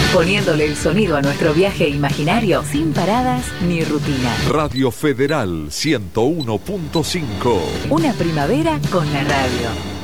poniéndole el sonido a nuestro viaje imaginario sin paradas ni rutina. Radio Federal 101.5. Una primavera con la radio.